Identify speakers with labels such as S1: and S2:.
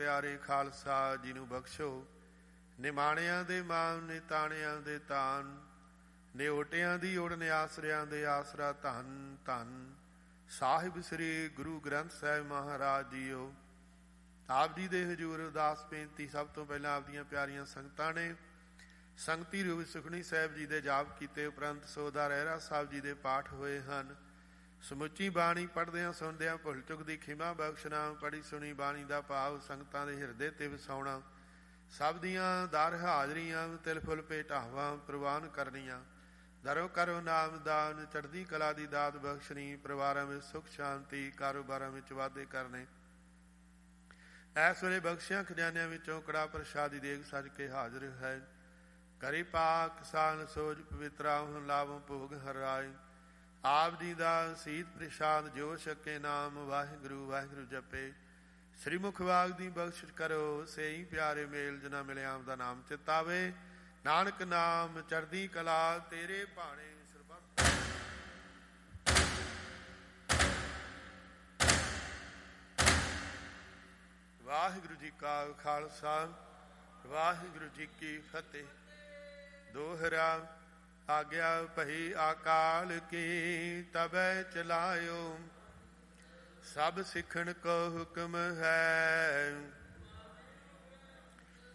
S1: ਪਿਆਰੇ ਖਾਲਸਾ ਜੀ ਨੂੰ ਬਖਸ਼ੋ। ਨਿਮਾਣਿਆਂ ਦੇ ਮਾਨ, ਨਿਤਾਣਿਆਂ ਦੇ ਤਾਨ, ਨਿਓਟਿਆਂ ਦੀ ਉੜ, ਨਿਆਸਰਿਆਂ ਦੇ ਆਸਰਾ। ਧੰਨ ਧੰਨ ਸਾਹਿਬ ਸ੍ਰੀ ਗੁਰੂ ਗ੍ਰੰਥ ਸਾਹਿਬ ਮਹਾਰਾਜ ਜੀਓ। ਆਪ ਜੀ ਦੇ ਹਜ਼ੂਰ ਅਰਦਾਸ ਬੇਨਤੀ। ਸਭ ਤੋਂ ਪਹਿਲਾਂ ਆਪਦੀਆਂ ਪਿਆਰੀਆਂ ਸੰਗਤਾਂ ਨੇ ਸੰਗਤੀ ਰੂਪ ਸੁਖਣੀ ਸਾਹਿਬ ਜੀ ਦੇ ਜਾਪ ਕੀਤੇ ਉਪਰੰਤ ਸੋਦਾ ਰਹਿਰਾ ਸਾਹਿਬ ਜੀ ਦੇ ਪਾਠ ਹੋਏ ਹਨ। ਸਮੁੱਚੀ ਬਾਣੀ ਪੜ੍ਹਦਿਆਂ ਸੁਣਦਿਆਂ ਭੁੱਲ ਚੁੱਕ ਦੀ ਖਿਮਾ ਬਖਸ਼ਣਾ। ਪੜ੍ਹੀ ਸੁਣੀ ਬਾਣੀ ਦਾ ਭਾਵ ਸੰਗਤਾਂ ਦੇ ਹਿਰਦੇ ਤੇ ਵਸਾਉਣਾ। ਸਭ ਦੀਆਂ ਦਰ ਹਾਜ਼ਰੀਆਂ ਤਿਲ ਫੁੱਲ ਭੇਟਾਵਾਂ ਪ੍ਰਵਾਨ ਕਰਨੀਆਂ। ਦਰੋ ਕਰੋ ਨਾਮ ਦਾਨ, ਚੜ੍ਹਦੀ ਕਲਾ ਦੀ ਦਾਤ ਬਖਸ਼ਣੀ। ਪਰਿਵਾਰਾਂ ਵਿੱਚ ਸੁੱਖ ਸ਼ਾਂਤੀ, ਕਾਰੋਬਾਰਾਂ ਵਿੱਚ ਵਾਧੇ ਕਰਨੇ। ਇਸ ਵੇਲੇ ਬਖਸ਼ਿਆਂ ਖਜ਼ਾਨਿਆਂ ਵਿੱਚੋਂ ਕੜਾ ਪ੍ਰਸ਼ਾਦੀ ਦੇਗ ਸੱਜ ਕੇ ਹਾਜ਼ਰ ਹੈ। ਕਰੀ ਪਾਕ ਸਾਨ ਸੋਜ ਪਵਿੱਤਰਾ ਹੁਣ ਲਾਭੋਂ ਭੋਗ ਹਰਾਏ। ਆਪ ਜੀ ਦਾ ਸੀਤ ਪ੍ਰਸ਼ਾਦ ਜੋ ਛਕੇ ਨਾਮ ਵਾਹਿਗੁਰੂ ਵਾਹਿਗੁਰੂ ਜਪੇ। ਸ੍ਰੀ ਮੁਖ ਵਾਗ ਦੀ ਬਖਸ਼ਿਸ਼ ਕਰੋ ਸਹੀ ਪਿਆਰੇ ਮੇਲ ਜਿਨਾ ਮਿਲਿਆ ਆਪ ਦਾ ਨਾਮ ਚਿਤਾਵੇ। ਨਾਨਕ ਨਾਮ ਚੜ੍ਹਦੀ ਕਲਾ ਤੇਰੇ ਭਾਣੇ ਸਰਬੱਤ। ਵਾਹਿਗੁਰੂ ਜੀ ਕਾ ਖਾਲਸਾ ਵਾਹਿਗੁਰੂ ਜੀ ਕੀ ਫਤਿਹ। ਦੋਹਰਾ ਆਗਿਆ ਭਈ ਅਕਾਲ ਕੀ ਤਬੈ ਚਲਾਇਓ। ਸਭ ਸਿੱਖਣ ਕੋ ਹੁਕਮ ਹੈ